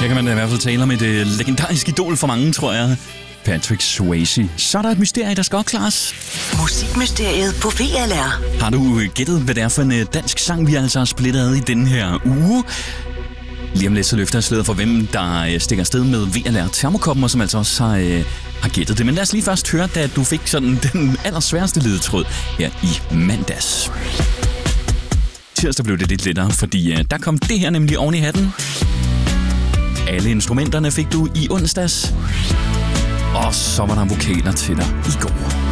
kan man da i hvert fald tale om et legendarisk idol for mange, tror jeg. Patrick Swayze. Så er der et mysterie, der skal opklares. Musikmysteriet på VLR. Har du gættet, hvad det er for en dansk sang, vi altså har splittet ad i denne her uge? Lige om lidt så løfter jeg sløret for, hvem der stikker afsted med VLR Termokoppen, og som altså også har gættet det. Men lad os lige først høre, da du fik sådan den allersværeste ledetråd her i mandags. Tirsdag blev det lidt lettere, fordi der kom det her nemlig oven i hatten. Alle instrumenterne fik du i onsdags. Og så var der vokaler til dig i går.